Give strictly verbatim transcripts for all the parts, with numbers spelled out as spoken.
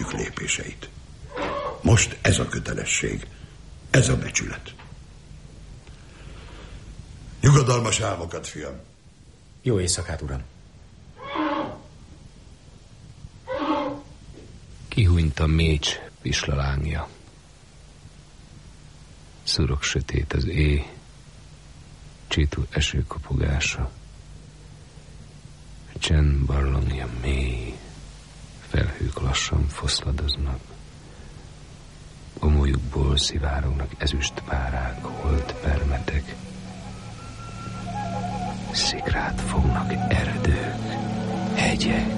lépéseit. Most ez a kötelesség, ez a becsület. Nyugodalmas álmokat, fiam. Jó éjszakát, uram. Kihúnyt a mécs pislalángja. Szurok sötét az éj, csitú eső kopogása. A csend barlangja mély, felhők lassan foszladoznak. Gomolyukból szivárognak ezüstpárák, holt permetek. Szikrát fognak erdők, hegyek.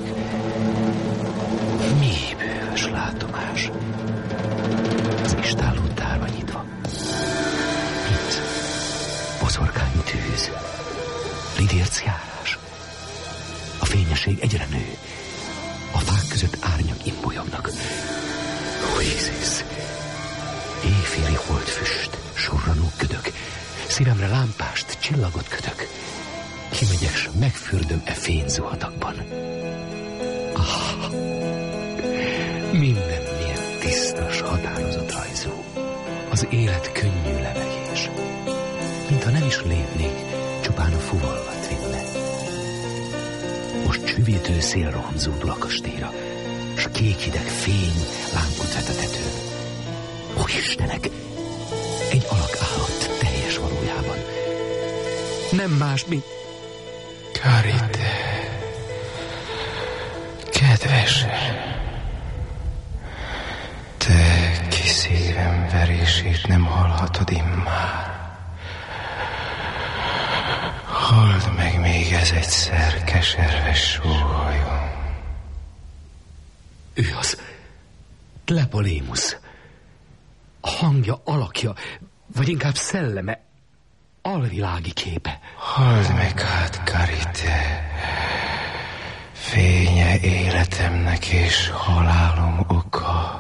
Mély bővös látomás. Az istálló tárva nyitva. Itt boszorkányi tűz, lidérc járás. A fényesség egyre nő. A fák között árnyak imbolyognak. Ó, Jézus! Éjféli holdfüst, sorranó ködök. Szívemre lámpást, csillagot kötök. Kimegyek, s megfürdöm e fényzuhatakban. Ah, minden milyen tisztas, határozott rajzú. Az élet könnyű levegés. Mintha nem is lépnék, csupán a fuvallat vinne. Most csüvítő szél roham zúdul a kastélyra, s kék hideg fény lángot vet a tetőn. Ó, Istenek! Egy alak állott teljes valójában. Nem más, mint... Karite, kedves, te ki szívem verését nem hallhatod immár. Halld meg még ez egyszer, keserves sóhajom. Ő az Tlepolémusz. A hangja, alakja, vagy inkább szelleme, alvilági képe. Halld meg hát, Karite, fénye életemnek és halálom oka.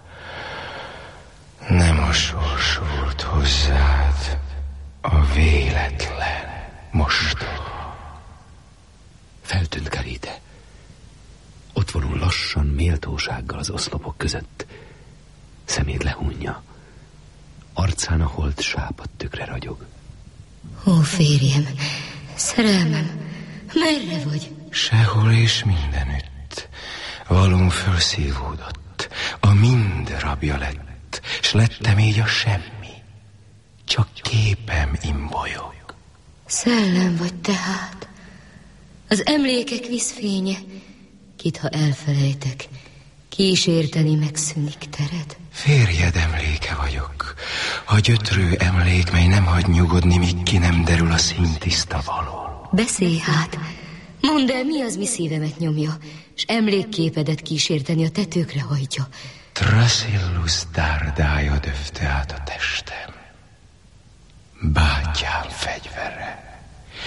Nem a sors volt hozzád, a véletlen mostoha. Feltűnt Karite. Ott vonul lassan, méltósággal az oszlopok között. Szemét lehúnyja. Arcán a holt sápadt tükre ragyog. Ó, férjem, szerelmem, merre vagy? Sehol és mindenütt. Valóm fölszívódott, a mind rabja lett, s lettem így a semmi. Csak képem imbolyog. Szellem vagy tehát, az emlékek vízfénye, kit ha elfelejtek, kísérteni megszűnik tered. Férjed emléke vagyok, a gyötrő emlék, mely nem hagy nyugodni, míg ki nem derül a színtiszta való. Beszélj hát, mondd el, mi az, mi szívemet nyomja, s emlékképedet kísérteni a tetőkre hajtja. Thrasyllus dárdája döfte át a testem, bátyám fegyvere.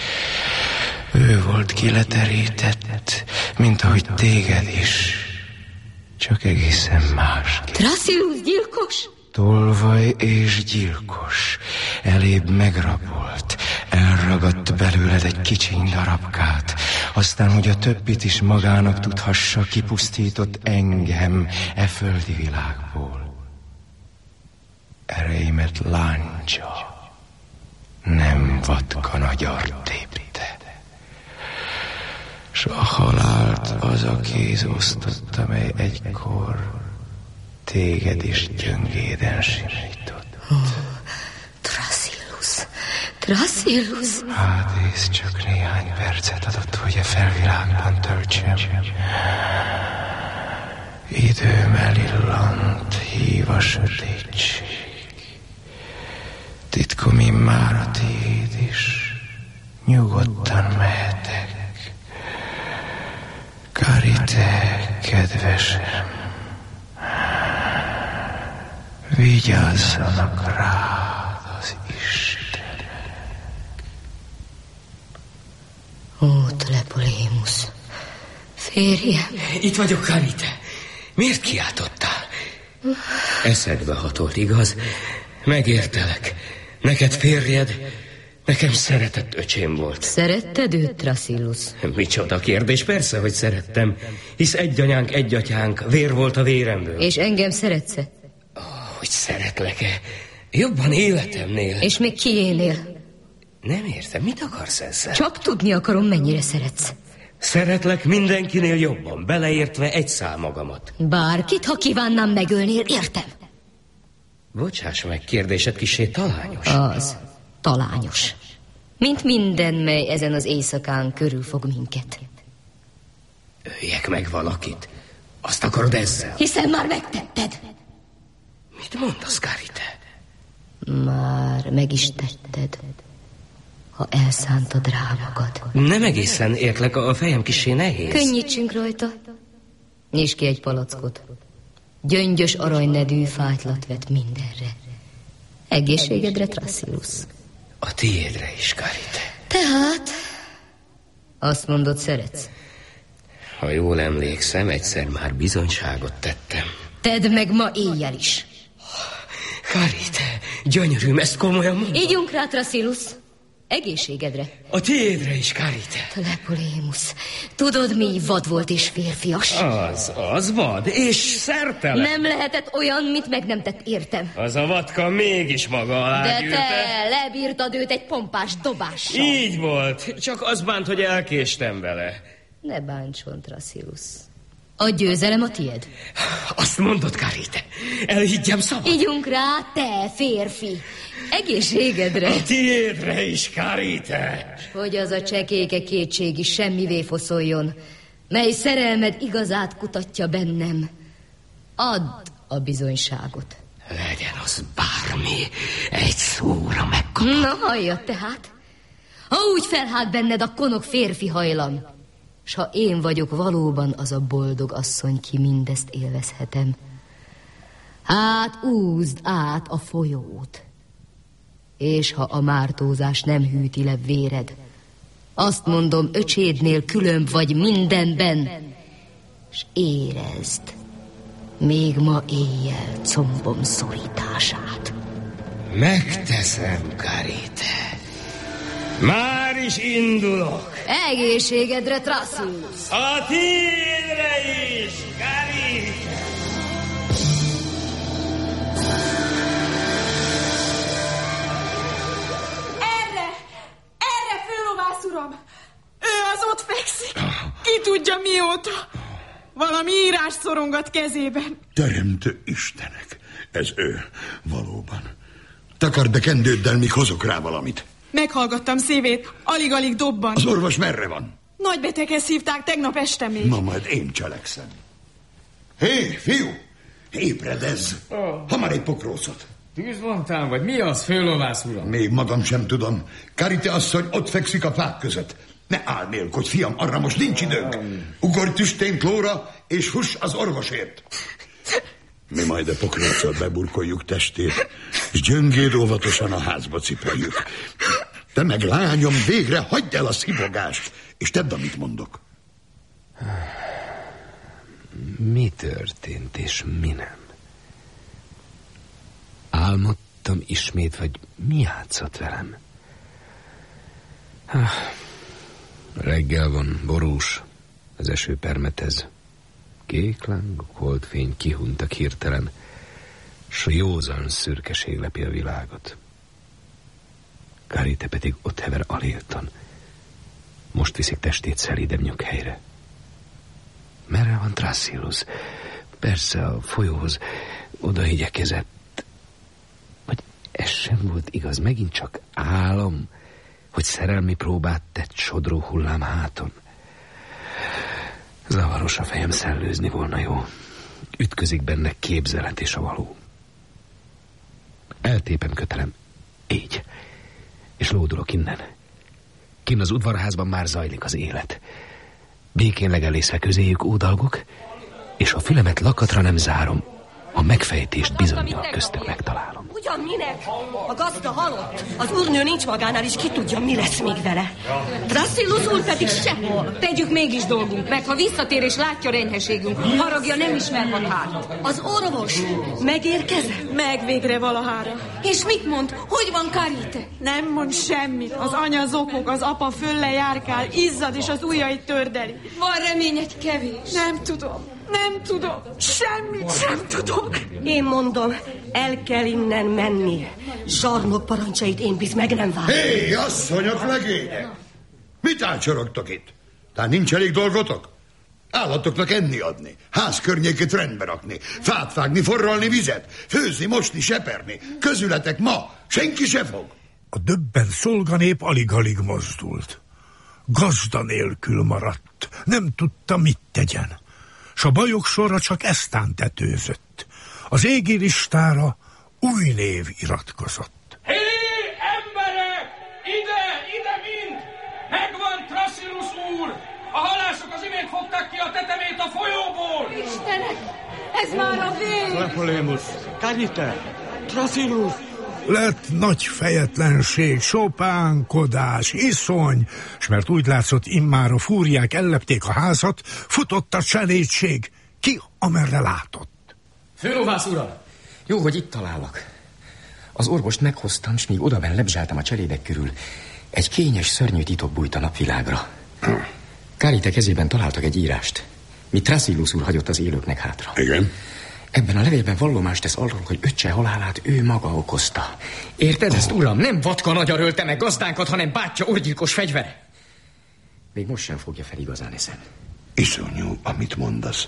Ő volt kileterített, mint ahogy téged is, csak egészen másképp. Thrasyllus gyilkos? Tolvaj és gyilkos, elébb megrabolt, elragadt belőled egy kicsiny darabkát, aztán, hogy a többit is magának tudhassa, kipusztított engem e földi világból. Ereimet láncsa, nem vatka nagy art tépte, s a halált az a kéz osztott, amely egykor téged is gyöngéden simított. Oh, Thrasyllus, Thrasyllus. Hádész csak néhány percet adott, hogy a felvilágban töltsem. Időm elillant, hív a sötétség. Titkom immár a tiéd is, nyugodtan mehetek. Karite, kedvesem, vigyázzanak rád az Istenek. Ó, Tlepolémusz, férjem. Itt vagyok, Karite. Miért kiáltottál? Eszedbe hatolt, igaz? Megértelek. Neked férjed, Nekem szeretett öcsém volt. Szeretted őt, Thrasyllus? Micsoda kérdés, persze, hogy szerettem. Hisz egy anyánk, egy atyánk, vér volt a véremből. És engem szeretsz-e? Oh, hogy szeretlek-e? Jobban életemnél. És még kiénél? Nem értem, mit akarsz ezzel? Csak tudni akarom, mennyire szeretsz. Szeretlek mindenkinél jobban, beleértve egy szál magamat. Bárkit, ha kívánnám, megölnél, értem? Bocsáss meg, kérdésed kissé talányos. Az, talányos. Mint minden, mely ezen az éjszakán körülfog minket. Öljek meg valakit? Azt akarod ezzel? Hiszen már megtetted. Mit mondasz, Karite? Már meg is tetted, ha elszántad rá magad. Nem egészen értlek, a fejem kissé nehéz. Könnyítsünk rajta. Nyisd ki egy palackot. Gyöngyös aranynedű fájtlat vet mindenre. Egészségedre, Thrasyllus. A tiédre is, Karite. Tehát, azt mondod, szeretsz? Ha jól emlékszem, egyszer már bizonyságot tettem. Tedd meg ma éjjel is. Karite, gyönyörűm, ezt komolyan mondom. Ígyunk rá, Thrasyllus. Egészségedre. A tiédre is, Karite. Tlepolemus, tudod, mi vad volt és férfias? Az, az vad, és szertelen. Nem lehetett olyan, mit meg nem tett, értem. Az a vadka mégis maga alá De gyűrte. te lebírtad őt egy pompás dobással. Így volt, csak az bánt, hogy elkéstem vele. Ne bántson, Thrasyllus. A győzelem a tied. Azt mondod, Karite, elhiggyem szabad. Ígyunk rá, te férfi. Egészségedre. A tiédre is, Karite. Hogy az a csekéke kétség is semmivé foszoljon, mely szerelmed igazát kutatja bennem. Add a bizonyságot. Legyen az bármi, egy szóra megkapom. Na, halljad tehát. Ha úgy felhált benned a konok férfi hajlam, s ha én vagyok valóban az a boldog asszony, ki mindezt élvezhetem, hát úzd át a folyót, és ha a mártózás nem hűti le véred, azt mondom, öcsédnél különb vagy mindenben, s érezd még ma éjjel combom szorítását. Megteszem, Karite. Már is indulok. Egészségedre, Thrasyllus. A tiédre is, Karite. Erre! Erre, főlovász uram! Ő az ott fekszik. Ki tudja mióta. Valami írás szorongat kezében. Teremtő Istenek, ez ő, valóban. Takard be kendőddel, míg hozok rá valamit. Meghallgattam szívét, alig-alig dobban. Az orvos merre van? Nagy beteghez hívták tegnap este még. Na, majd én cselekszem. Hé, fiú! Ébredezz! Oh. Hamar egy pokrócot. Tűzvontán, vagy mi az, főlovász uram? Még magam sem tudom. Karite asszony ott fekszik a fák között. Ne álmélkodj, fiam, arra most nincs időnk. Ugorj tüstén Klóra, és huss az orvosért. Mi majd a pokróccal beburkoljuk testét, és gyöngéd óvatosan a házba cipeljük. Te meg, lányom, végre hagyd el a szivogást, és tedd, amit mondok. Mi történt, és mi nem? Álmodtam ismét, vagy mi játszott velem? Reggel van, borús, az eső permetez. Kék lángok, holdfény kihuntak hirtelen, s józan szürkeség lepi a világot. Karite pedig ott hever aléltan. Most viszik testét szelídebb nyughelyre. Merre van Thrasyllus? Persze a folyóhoz oda igyekezett. Vagy ez sem volt igaz, megint csak álom, hogy szerelmi próbát tett sodró hullám háton. Zavaros a fejem, szellőzni volna jó. Ütközik benne képzelet és a való. Eltépem kötelem, így, és lódulok innen. Kinn az udvarházban már zajlik az élet. Békén legelészve közéjük ódalgok, és a fülemet lakatra nem zárom. A megfejtést bizonnyal köztük megtalálom. Ugyan minek? A gazda halott. Az úrnő nincs magánál, és ki tudja, mi lesz még vele. Thrasyllus úr pedig sehol. Tegyük mégis dolgunk meg, ha visszatér és látja renyheségünk. Haragja nem ismer határ. Az orvos megérkezett? Meg végre valahára. És mit mond? Hogy van Karite? Nem mond semmit. Az anya zokog, az apa fölle járkál, izzad és az ujjait tördeli. Van remény, egy kevés. Nem tudom. Nem tudom. Semmit sem tudok. Én mondom, el kell innen menni. Zsarnok parancsait én biz meg nem várom. Hé, hey, asszonyok, legények! Mit ácsorogtok itt? Tehát nincs elég dolgotok? Állatoknak enni adni, ház környékét rendbe rakni, fát vágni, forralni vizet, főzni, mosni, seperni. Közületek ma senki se fog. A döbbent szolganép alig-alig mozdult. Gazda nélkül maradt, nem tudta, mit tegyen. S a bajok sorra csak eztán tetőzött. Az égi listára új név iratkozott. Hé, emberek! Ide, ide mind! Megvan Thrasyllus úr! A halászok az imént fogták ki a tetemét a folyóból! Istenek! Ez már a vég! Tlepolemus, Karite, Thrasyllus! Lett nagy fejetlenség, sopánkodás, iszony, s mert úgy látszott, immár a fúriák ellepték a házat, futott a cselédség, ki amerre látott. Főlovász uram, jó, hogy itt találok. Az orvost meghoztam, s míg odaben lebzsáltam a cselédek körül, egy kényes, szörnyű titok bújt a napvilágra. Karite kezében találtak egy írást, mit Thrasyllus úr hagyott az élőknek hátra. Igen. Ebben a levélben vallomást tesz arról, hogy öccse halálát ő maga okozta. Érted ezt, uram? Nem vatka magyar ölte meg gazdánkat, hanem bátyja orgyilkos fegyvere. Még most sem fogja fel igazán eszem. Iszonyú, amit mondasz.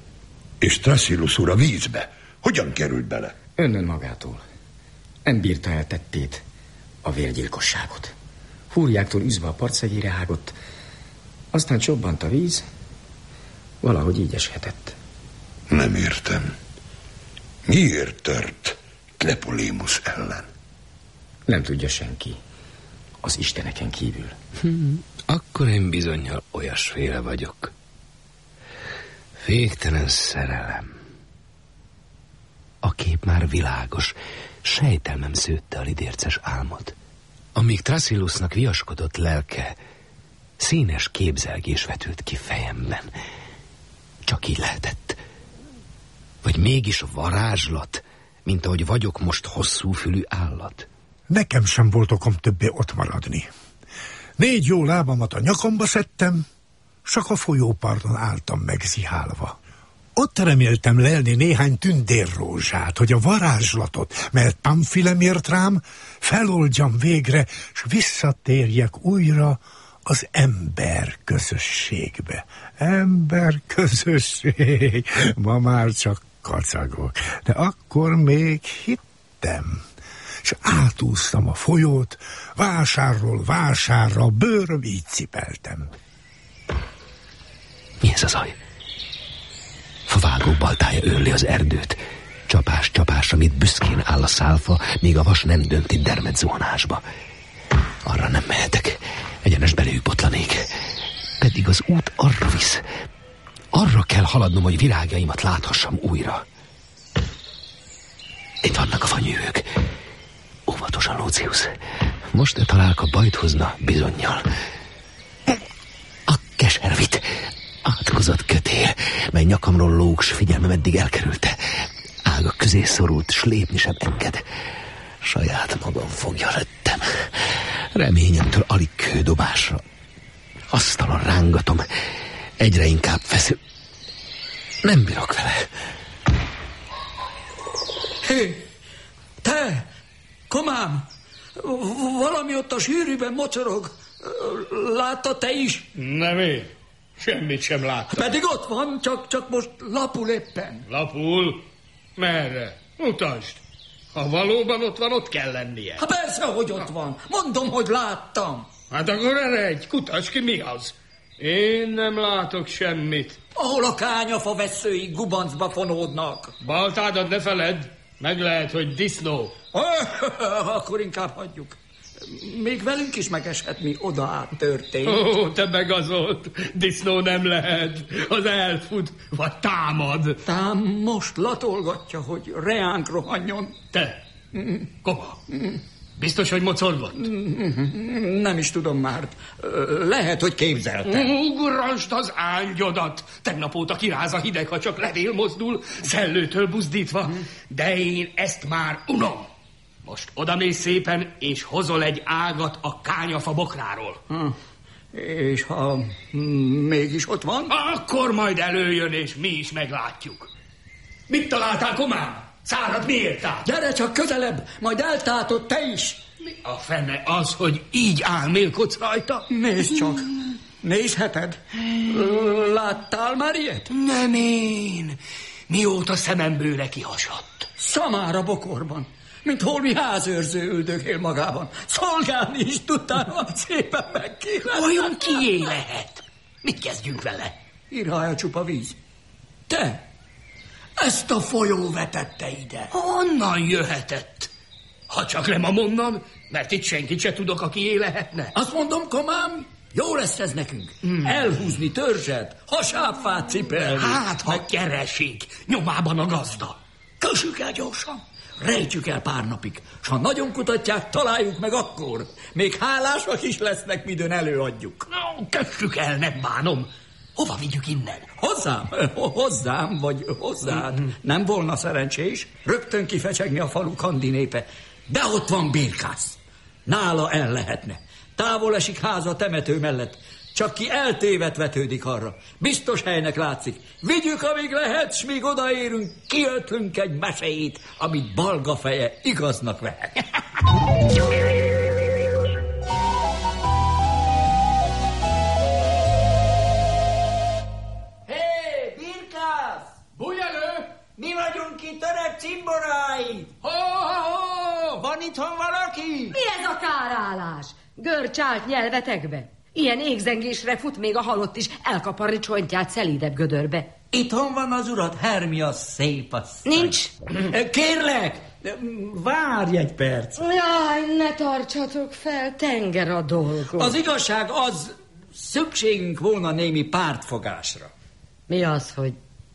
És Thrasyllus úr a vízbe. Hogyan került bele? Önnön magától. Nem bírta el tettét, a vérgyilkosságot. Fúriáktól üzve a partszegére hágott, aztán csobbant a víz, valahogy így eshetett. Nem értem. Miért tört Tlepolemus ellen? Nem tudja senki. Az isteneken kívül. Hm, akkor én bizonnyal olyasféle vagyok. Végtelen szerelem. A kép már világos, sejtelmem szőtte a lidérces álmot. Amíg Thrasyllusnak viaskodott lelke, színes képzelgés vetült ki fejemben. Csak így lehetett. Vagy mégis varázslat, mint ahogy vagyok most hosszúfülű állat. Nekem sem volt okom többé ott maradni. Négy jó lábamat a nyakamba szedtem, csak a folyóparton álltam megzihálva. Ott reméltem lelni néhány tündérrózsát, hogy a varázslatot, melyet Pamfilem ért rám, feloldjam végre, s visszatérjek újra az ember közösségbe. Ember közösség, ma már csak kacagok, de akkor még hittem. És átúztam a folyót, vásárról vásárra, bőröm így cipeltem. Mi ez a zaj? Favágó baltája őrli az erdőt. Csapás csapásra, mint büszkén áll a szálfa, míg a vas nem dönti dermed zuhanásba. Arra nem mehetek, egyenes belőjük botlanék. Pedig az út arra visz. Arra kell haladnom, hogy virágjaimat láthassam újra. Itt vannak a fanyűvők. Óvatosan, Lucius. Most ne találka bajt hozna bizonnyal. A keservit. Átkozott kötél, mely nyakamról lóg, s figyelmem eddig elkerülte. Ágak közé szorult, s lépni sem enged. Saját magam fogja lettem. Reményemtől alig kődobásra. Asztalon rángatom. Egyre inkább feszül. Nem bírok vele. Hé, te! Komám! Valami ott a sűrűben mocsorog. Látta te is? Nem én. Semmit sem láttam. Pedig ott van, csak, csak most lapul éppen. Lapul? Merre? Mutasd. Ha valóban ott van, ott kell lennie. Ha persze, hogy ott van. Mondom, hogy láttam. Hát akkor eredj, kutasd ki, mi az. Én nem látok semmit. Ahol a kányafa vesszői gubancba fonódnak. Baltádat ne feledd, meg lehet, hogy disznó. Akkor inkább hagyjuk. még velünk is megeshet, mi oda át történt. Ó, te megazolt. Disznó nem lehet. Az elfut, vagy támad. Tám most latolgatja, hogy reánk rohanjon. Te, koma, biztos, hogy mocorgott? Nem is tudom már. Lehet, hogy képzeltem. Ugrasd az ángyodat! Tegnap óta kiráz a hideg, ha csak levél mozdul, szellőtől buzdítva. De én ezt már unom. Most odamész szépen, és hozol egy ágat a kányafa bokráról. Hm. És ha mégis ott van? Akkor majd előjön, és mi is meglátjuk. Mit találtál, komám? Szárad miért áll? Gyere csak közelebb, majd eltátod te is. Mi a fene az, hogy így álmélkodsz rajta? Nézd csak. Nézheted? Láttál már ilyet? Nem én. Mióta szemembőre kihasadt. Szamára bokorban. Mint holmi házőrző üldögél magában. Szolgálni is tudtál, szépen megkérem. Olyan kié lehet? Mit kezdjünk vele? Irálja csupa víz. Te, ezt a folyó vetette ide. Honnan jöhetett? Ha csak nem a monnan, mert itt senkit se tudok, aki é lehetne. Azt mondom, komám, jó lesz ez nekünk. Hmm. Elhúzni törzset, hasábfát cipelni. Hát, ha keresik, nyomában a gazda. Kössük el gyorsan. Rejtjük el pár napig, s ha nagyon kutatják, találjuk meg akkor. Még hálásak is lesznek, midőn előadjuk. No, kössük el, nem bánom. Hova vigyük innen? Hozzám, hozzám, vagy hozzád. Mm-hmm. Nem volna szerencsés rögtön kifecsegni a falu kandi népe. De ott van Birkász. Nála el lehetne. Távol esik háza temető mellett. Csak ki eltévedt vetődik arra. Biztos helynek látszik. Vigyük, amíg lehet, s míg odaérünk, kiöltünk egy meséit, amit balga feje igaznak vehet. Hé, Birkász! Bújj elő! Mi vagyunk itt öreg cimboráid! Ho, ho, ho! Van itthon valaki? Mi ez a kárállás? Görcsált nyelvetekbe. Ilyen égzengésre fut még a halott is, elkaparni csontját szelídebb gödörbe. Itthon van az urat, Hermia szép asszony. Nincs. Kérlek, várj egy perc. Jaj, ne tartsatok fel, tenger a dolgok. Az igazság az, szükségünk volna némi pártfogásra. Mi az, hogy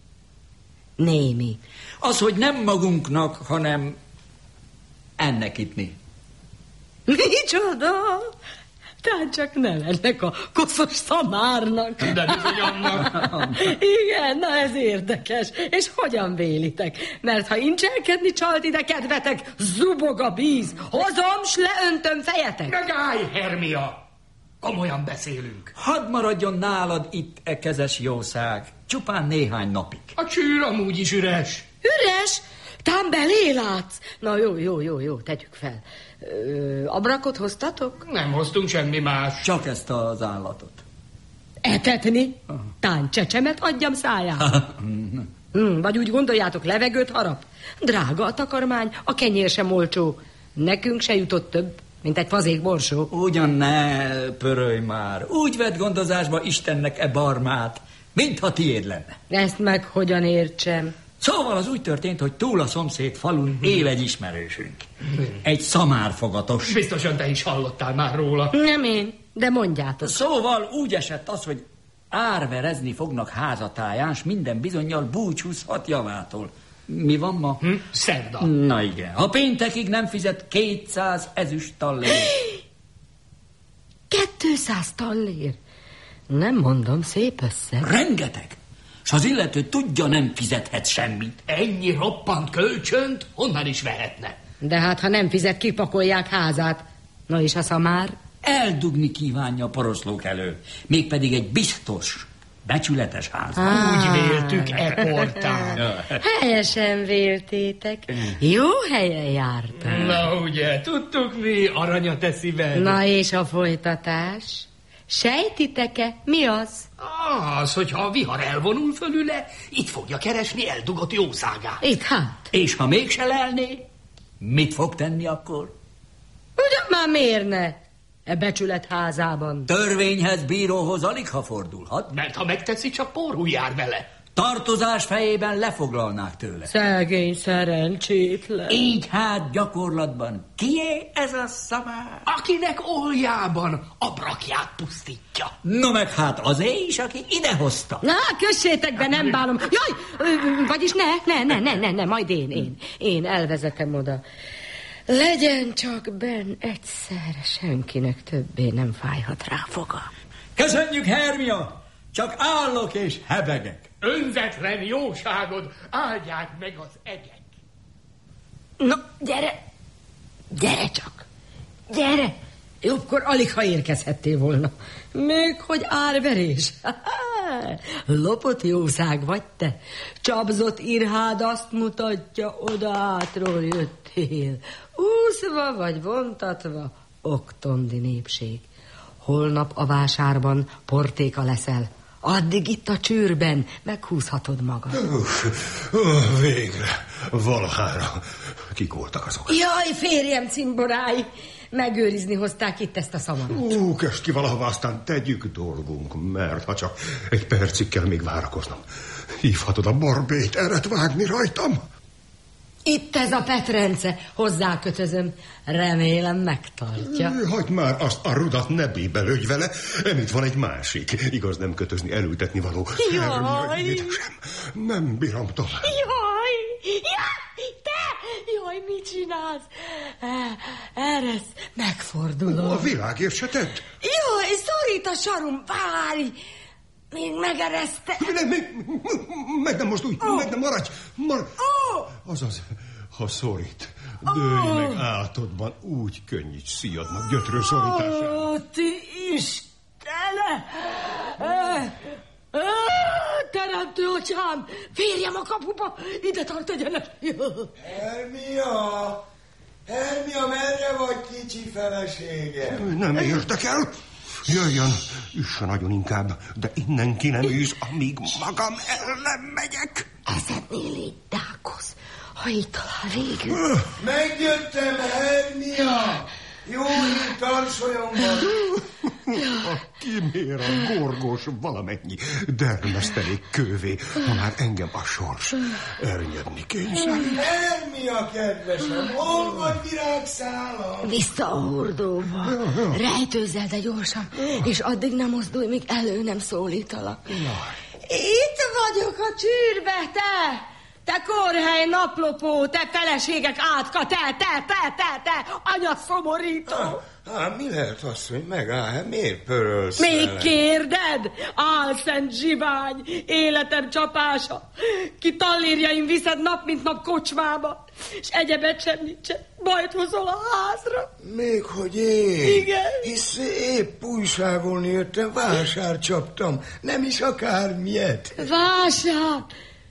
némi? Az, hogy nem magunknak, hanem ennek ittni. Micsoda? Tehát csak ne lennek a koszos szamárnak. De bizony annak. Igen, na ez érdekes. És hogyan vélitek? Mert ha incselkedni csalt ide kedvetek, zubog a bíz. Hozom, s leöntöm fejetek. Megállj, Hermia! Komolyan beszélünk. Hadd maradjon nálad itt e kezes jószág. Csupán néhány napig. A csűr amúgy is üres. Üres? Tám belé látsz? Na jó, jó, jó, jó, tegyük fel. Ö, abrakot hoztatok? Nem hoztunk semmi más. Csak ezt az állatot. Etetni? Tán csecsemet adjam szájába. hmm, vagy úgy gondoljátok, levegőt harap? Drága a takarmány, a kenyér sem olcsó. Nekünk se jutott több, mint egy fazék borsó. Ugyan ne pörölj már. Úgy vett gondozásba Istennek e barmát, mintha tiéd lenne. Ezt meg hogyan értsem? Szóval az úgy történt, hogy túl a szomszéd falun él egy ismerősünk. Egy szamárfogatos. Biztosan te is hallottál már róla. Nem én, de mondjátok. Szóval úgy esett az, hogy árverezni fognak házatáján, s minden bizonnyal búcsúzhat javától. Mi van ma? Hm? Szerda. Na igen. Ha péntekig nem fizet kétszáz ezüst tallér. kétszáz tallér? Nem mondom, szép összeg. Rengeteg. S az illető tudja, nem fizethet semmit. Ennyi roppant kölcsönt honnan is vehetne? De hát, ha nem fizet, kipakolják házát. Na és a szamár? Eldugni kívánja a poroszlók elől. Mégpedig egy biztos, becsületes ház. Úgy véltük ekkortán. Helyesen véltétek. Jó helyen jártam. Na ugye, tudtuk mi, arany a te szíved. Na és a folytatás? Sejtitek-e, mi az? Az, hogyha a vihar elvonul fölüle, itt fogja keresni eldugott jószágát. Itt hát. És ha mégse lelné, mit fog tenni akkor? Ugyan már miért ne? E becsület házában. Törvényhez, bíróhoz alig ha fordulhat. Mert ha megteszi, csak porhú jár vele. Tartozás fejében lefoglalnák tőle. Szegény szerencsétlen. Így hát gyakorlatban kié ez a szamár? Akinek oljában a brakját pusztítja. No meg hát azé is, aki idehozta. Na, kössétek be, nem bálom. Jaj, vagyis ne, ne, ne, ne, ne, ne, majd én, én, én elvezetem oda. Legyen csak benn egyszer, senkinek többé nem fájhat rá foga. Köszönjük, Hermia! Csak állok és hebegek. Önzetlen jóságod, áldják meg az egyek. Na, gyere, gyere csak, gyere. Jobbkor alig, ha érkezhettél volna. Még hogy árverés. Lopott jószág vagy te. Csapzott irhád azt mutatja, oda átról jöttél. Úszva vagy vontatva, oktondi népség. Holnap a vásárban portéka leszel. Addig itt a csőrben meghúzhatod magad. Uff, uh, végre, valahára. Kik voltak azok? Jaj, férjem cimborái, megőrizni hozták itt ezt a szamarat. Ú, köst ki valahova, aztán tegyük dolgunk, mert ha csak egy percig kell még várakoznom. Hívhatod a barbét, eret vágni rajtam? Itt ez a Petrence, hozzákötözöm. Remélem megtartja. Hagyd már azt a rudat, ne bébelődj vele. Itt van egy másik. Igaz, nem kötözni, elültetni való. Jaj! Édesem, nem bírom tovább. Jaj! Jaj! Te! Jaj, mit csinálsz? Eresz, megfordulom. A világért se tedd. Jaj, szorít a sarum, várj! Még megereszte. Nem, meg, meg nem mozdulj, oh. meg nem maradj. Maradj. Oh. Azaz, ha szorít, dőlj oh. meg átodban, úgy könnyíts szíjadnak gyötrő szorítását. Ó, oh, ti Istene! Teremtő atyám, férjem a kapuba, ide tart egyenes. Hermia! Hermia, merre vagy, kicsi felesége? Nem érdekel. Jöjjön, üssön nagyon inkább, de innen ki nem űz, amíg magam el nem megyek. Eszednél így, Dákosz, ha így talál végül. Megjöttem, Hermia! Jó hír, tarsolomban! A kimér a gorgós valamennyi dermesztelék kővé, ha már engem a sors ernyedni kényszer. Hermia, kedvesem, hol vagy virágszálam? Vissza a hordóba. Rejtőzzel, de gyorsan, és addig nem mozdulj, míg elő nem szólítalak. Itt vagyok a csűrbe, te! Te korhely naplopó, te feleségek átka, te, te, te, te, te, anya szomorító. Hát mi lehet az, hogy megáll? Miért pörölsz Még vele? kérded? Álszent zsivány, életem csapása. Ki tallérjaim viszed nap, mint nap kocsmába, és egyebet sem nincsen. Bajt hozol a házra. Még hogy én? Igen. Hisz épp újságolni jöttem, vásár csaptam, nem is akármilyet. Vásár?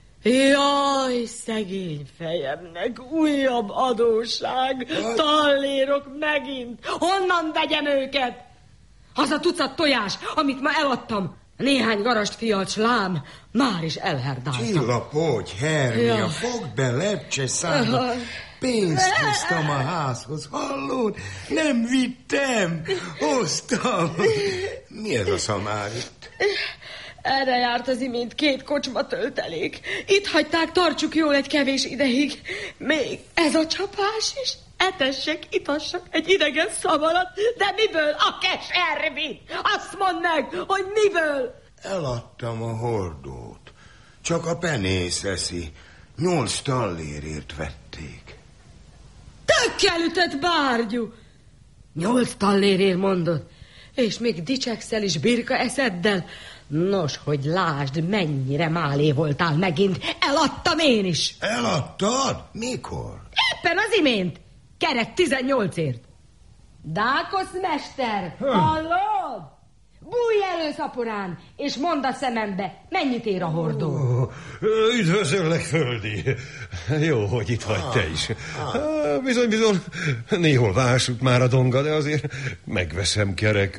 Jaj, szegény fejemnek, újabb adósság, tallérok megint. Honnan vegyem őket? Az a tucat tojás, amit ma eladtam, néhány garast fialcs lám, már is elherdáltam. Csillapodj, Hermia, ja. Fogd be lepcse szádat. Pénzt hoztam a házhoz, hallod? Nem vittem, hoztam. Mi ez a szamár itt? Erre járt az imént két kocsma töltelék. Itt hagyták, tartsuk jól egy kevés ideig. Még ez a csapás is. Etessek, itassak egy idegen szamarat, de miből a keservit? Azt mondd meg, hogy miből? Eladtam a hordót. Csak a penész eszi. Nyolc tallérért vették. Tökkel ütött bárgyú. Nyolc tallérért mondod, és még dicsekszel is birka eszeddel. Nos, hogy lásd, mennyire málé voltál megint. Eladtam én is. Eladtad? Mikor? Éppen az imént. Kerek tizennyolcért. Dákosz mester, hm. hallod? Bújj elő szaporán, és mondd a szemembe, mennyit ér a hordó. Oh, üdvözöllek, Földi. Jó, hogy itt vagy te is. Ah, bizony, bizony, néhol vásult már a donga, de azért megveszem kerek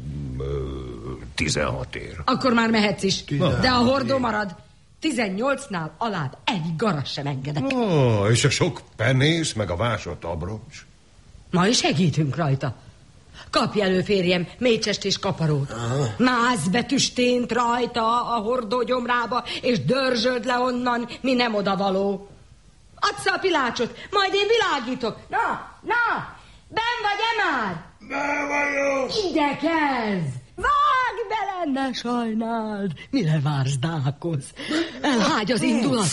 tizenhat ér. Akkor már mehetsz is, tizenhat de a hordó marad. Tizennyolcnál alább egy garas sem engedek. Oh, és a sok penész, meg a vásott abroncs. Ma is segítünk rajta. Kapj elő, férjem, mécsest és kaparót. Mász betüstént rajta a hordó gyomrába, és dörzsöld le onnan, mi nem odavaló. Add a pilácsot, majd én világítok. Na, na, benn vagy-e már? Benn vagyok. Igyekezz! Vágj bele, ne sajnáld! Mire vársz, Dákoz? Elhágy az indulat.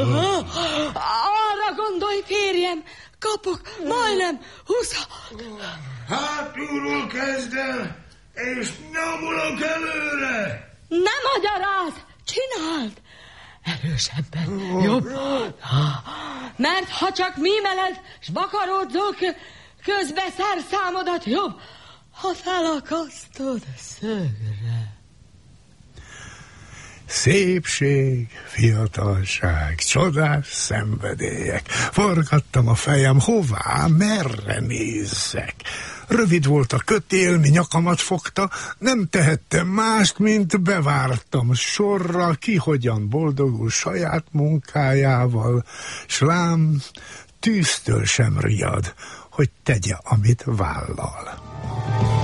Arra gondolj, férjem, kapok majdnem húsz... Hátulról kezd el, és nyomulok előre! Ne magyarázz! Csináld! Erősebben, jobb. Mert ha csak mímeled, s vakaródzol, közbe szerszámodat jobb, ha felakasztod szögre. Szépség, fiatalság, csodás szenvedélyek. Forgattam a fejem, hová, merre nézzek. Rövid volt a kötél, mi nyakamat fogta, nem tehettem mást, mint bevártam sorra, ki hogyan boldogul saját munkájával, s lám tűztől sem riad, hogy tegye, amit vállal.